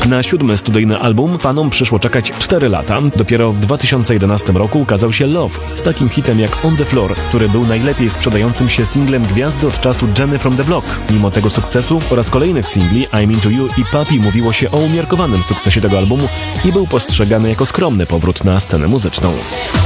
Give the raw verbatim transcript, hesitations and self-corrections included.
Na siódmy studyjny album fanom przyszło czekać cztery lata. Dopiero w dwa tysiące jedenastym roku ukazał się Love z takim hitem jak On The Floor, który był najlepiej sprzedającym się singlem gwiazdy od czasu Jenny from the Block. Mimo tego sukcesu oraz kolejnych singli I'm Into You i Papi mówiło się o umiarkowanym sukcesie tego albumu i był postrzegany jako skromny powrót na scenę muzyczną.